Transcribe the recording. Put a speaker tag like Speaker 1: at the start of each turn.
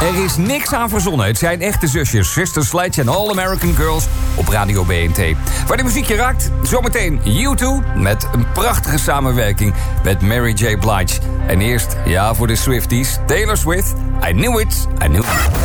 Speaker 1: Er is niks aan verzonnen. Het zijn echte zusjes. Sister Sledge en All American Girls op Radio BNT. Waar de muziek je raakt, zometeen U2 met een prachtige samenwerking met Mary J. Blige. En eerst, ja, voor de Swifties, Taylor Swift, I Knew It, I Knew It.